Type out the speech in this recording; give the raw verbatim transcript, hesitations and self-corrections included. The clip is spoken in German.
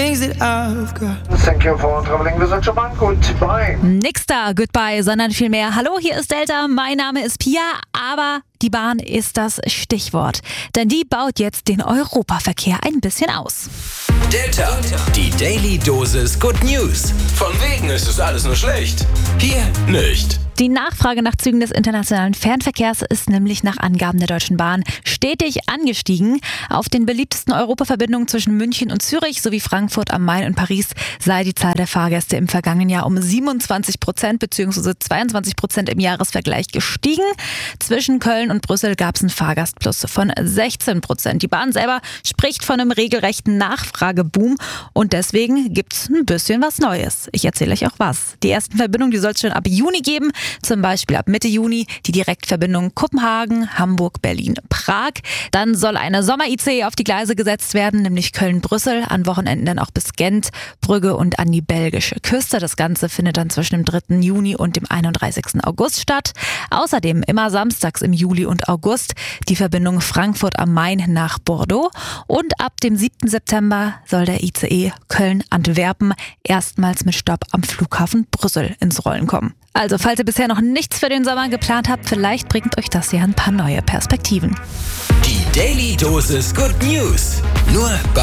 things that I've got. Thank you for traveling with Deutsche Bank. Goodbye. Nix da, goodbye, sondern vielmehr hallo, hier ist Delta, mein Name ist Pia, aber die Bahn ist das Stichwort. Denn die baut jetzt den Europaverkehr ein bisschen aus. Delta, die Daily Dosis Good News. Von wegen ist es alles nur schlecht. Hier nicht. Die Nachfrage nach Zügen des internationalen Fernverkehrs ist nämlich nach Angaben der Deutschen Bahn stetig angestiegen. Auf den beliebtesten Europaverbindungen zwischen München und Zürich sowie Frankfurt am Main und Paris sei die Zahl der Fahrgäste im vergangenen Jahr um siebenundzwanzig Prozent bzw. zweiundzwanzig Prozent im Jahresvergleich gestiegen. Zwischen Köln und Brüssel gab es einen Fahrgastplus von sechzehn Prozent. Die Bahn selber spricht von einem regelrechten Nachfrageboom und deswegen gibt es ein bisschen was Neues. Ich erzähle euch auch was. Die ersten Verbindungen, die soll es schon ab Juni geben. Zum Beispiel ab Mitte Juni die Direktverbindung Kopenhagen, Hamburg, Berlin, Prag. Dann soll eine Sommer-I C E auf die Gleise gesetzt werden, nämlich Köln-Brüssel, an Wochenenden dann auch bis Gent, Brügge und an die belgische Küste. Das Ganze findet dann zwischen dem dritten Juni und dem einunddreißigsten August statt. Außerdem immer samstags im Juli und August die Verbindung Frankfurt am Main nach Bordeaux. Und ab dem siebten September soll der I C E Köln-Antwerpen erstmals mit Stopp am Flughafen Brüssel ins Rollen kommen. Also, falls ihr bisher noch nichts für den Sommer geplant habt, vielleicht bringt euch das ja ein paar neue Perspektiven. Die Daily Dosis Good News. Nur bei